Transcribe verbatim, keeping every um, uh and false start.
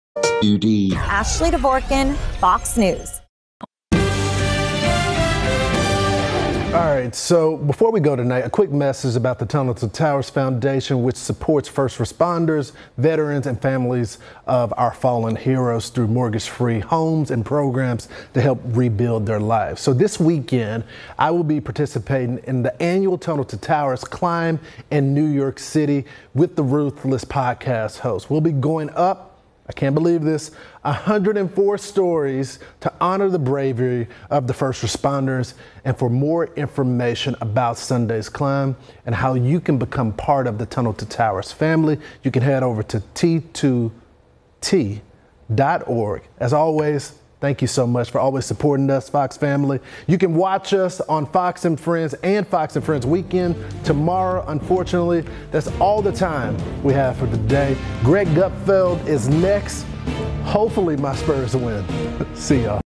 Ashley Dvorkin, Fox News. All right, so before we go tonight, a quick message about the Tunnel to Towers Foundation, which supports first responders, veterans, and families of our fallen heroes through mortgage-free homes and programs to help rebuild their lives. So this weekend, I will be participating in the annual Tunnel to Towers climb in New York City with the Ruthless podcast host. We'll be going up, I can't believe this, one hundred four stories to honor the bravery of the first responders. And for more information about Sunday's climb and how you can become part of the Tunnel to Towers family, you can head over to T two T dot org. As always, thank you so much for always supporting us, Fox family. You can watch us on Fox and Friends and Fox and Friends Weekend tomorrow. Unfortunately, that's all the time we have for today. Greg Gutfeld is next. Hopefully my Spurs win. See y'all.